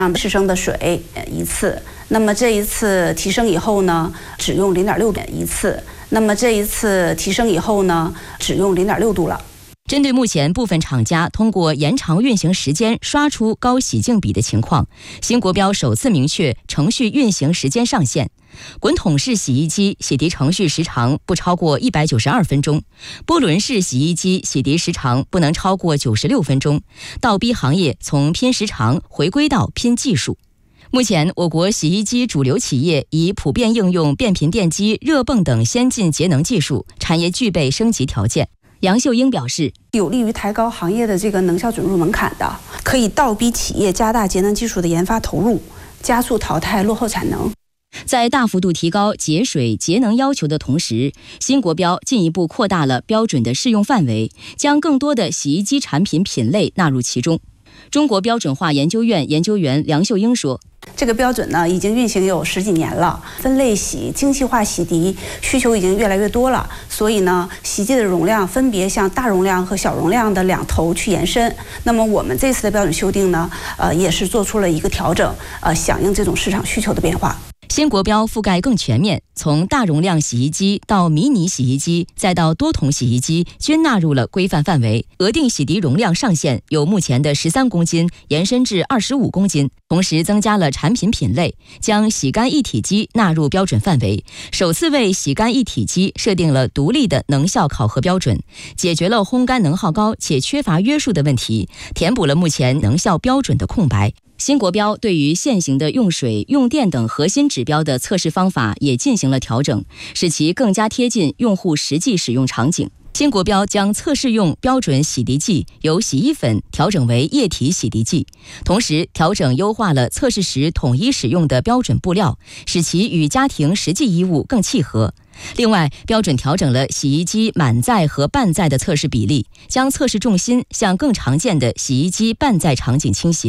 10升的水一次。那么这一次提升以后呢，只用0.6一次。那么这一次提升以后呢，只用0.6度了。 针对目前部分厂家通过延长运行时间刷出高洗净比的情况，新国标首次明确程序运行时间上限。滚筒式洗衣机洗涤程序时长不超过192分钟，波轮式洗衣机洗涤时长不能超过96分钟。倒逼行业从拼时长回归到拼技术。目前，我国洗衣机主流企业已普遍应用变频电机、热泵等先进节能技术，产业具备升级条件。杨秀英表示， 有利于抬高行业的这个能效准入门槛的，可以倒逼企业加大节能技术的研发投入，加速淘汰落后产能。 在大幅度提高节水节能要求的同时，新国标进一步扩大了标准的适用范围，将更多的洗衣机产品品类纳入其中。中国标准化研究院研究员梁秀英说， 这个标准呢已经运行有10几年了，分类洗、精细化洗涤需求已经越来越多了，所以呢，洗衣机的容量分别向大容量和小容量的2头去延伸。那么我们这次的标准修订呢，也是做出了一个调整，响应这种市场需求的变化。 新国标覆盖更全面，从大容量洗衣机到迷你洗衣机，再到多筒洗衣机，均纳入了规范范围。额定洗涤容量上限由目前的13公斤延伸至25公斤，同时增加了产品品类，将洗干一体机纳入标准范围，首次为洗干一体机设定了独立的能效考核标准，解决了烘干能耗高且缺乏约束的问题，填补了目前能效标准的空白。新国标对于现行的用水、用电等核心指标的测试方法也进行了调整，使其更加贴近用户实际使用场景。新国标将测试用标准洗涤剂由洗衣粉调整为液体洗涤剂，同时调整优化了测试时统一使用的标准布料，使其与家庭实际衣物更契合。另外，标准调整了洗衣机满载和半载的测试比例，将测试重心向更常见的洗衣机半载场景倾斜。